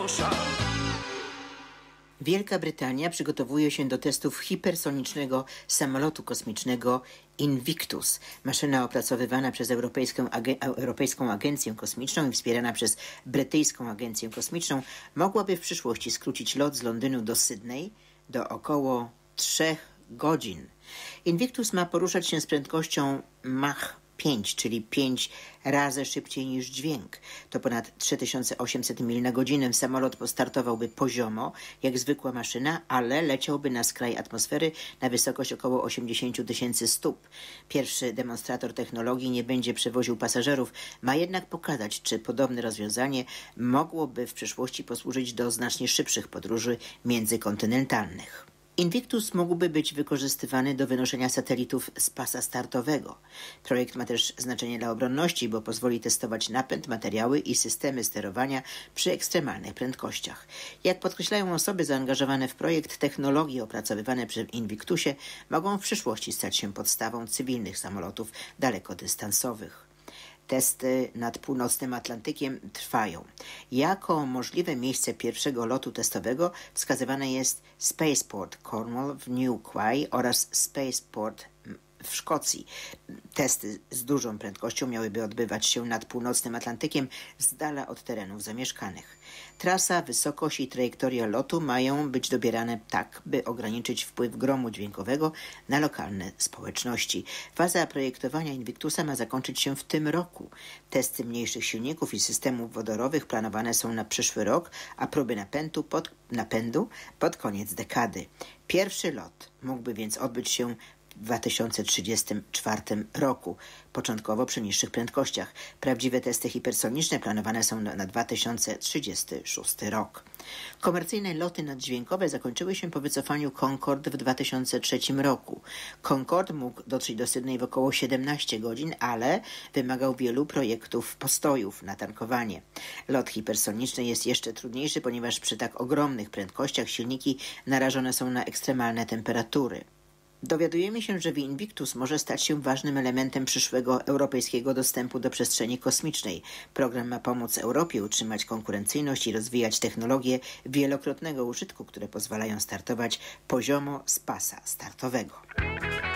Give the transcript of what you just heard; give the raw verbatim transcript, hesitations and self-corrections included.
kosza. Wielka Brytania przygotowuje się do testów hipersonicznego samolotu kosmicznego Invictus. Maszyna opracowywana przez Europejską, Agen- Europejską Agencję Kosmiczną i wspierana przez Brytyjską Agencję Kosmiczną mogłaby w przyszłości skrócić lot z Londynu do Sydney do około trzech godzin. Invictus ma poruszać się z prędkością Mach pięć, czyli pięć razy szybciej niż dźwięk. To ponad trzy tysiące osiemset mil na godzinę. Samolot postartowałby poziomo, jak zwykła maszyna, ale leciałby na skraj atmosfery na wysokość około osiemdziesiąt tysięcy stóp. Pierwszy demonstrator technologii nie będzie przewoził pasażerów, ma jednak pokazać, czy podobne rozwiązanie mogłoby w przyszłości posłużyć do znacznie szybszych podróży międzykontynentalnych. Invictus mógłby być wykorzystywany do wynoszenia satelitów z pasa startowego. Projekt ma też znaczenie dla obronności, bo pozwoli testować napęd, materiały i systemy sterowania przy ekstremalnych prędkościach. Jak podkreślają osoby zaangażowane w projekt, technologie opracowywane przy Invictusie mogą w przyszłości stać się podstawą cywilnych samolotów dalekodystansowych. Testy nad północnym Atlantykiem trwają. Jako możliwe miejsce pierwszego lotu testowego wskazywane jest Spaceport Cornwall w New Quay oraz Spaceport w Szkocji. Testy z dużą prędkością miałyby odbywać się nad północnym Atlantykiem z dala od terenów zamieszkanych. Trasa, wysokość i trajektoria lotu mają być dobierane tak, by ograniczyć wpływ gromu dźwiękowego na lokalne społeczności. Faza projektowania Invictusa ma zakończyć się w tym roku. Testy mniejszych silników i systemów wodorowych planowane są na przyszły rok, a próby napędu pod, napędu pod koniec dekady. Pierwszy lot mógłby więc odbyć się w dwa tysiące trzydziestym czwartym roku, początkowo przy niższych prędkościach. Prawdziwe testy hipersoniczne planowane są na dwa tysiące trzydziesty szósty rok. Komercyjne loty naddźwiękowe zakończyły się po wycofaniu Concorde w dwa tysiące trzecim roku. Concorde mógł dotrzeć do Sydney w około siedemnaście godzin, ale wymagał wielu projektów postojów na tankowanie. Lot hipersoniczny jest jeszcze trudniejszy, ponieważ przy tak ogromnych prędkościach silniki narażone są na ekstremalne temperatury. Dowiadujemy się, że Invictus może stać się ważnym elementem przyszłego europejskiego dostępu do przestrzeni kosmicznej. Program ma pomóc Europie utrzymać konkurencyjność i rozwijać technologie wielokrotnego użytku, które pozwalają startować poziomo z pasa startowego.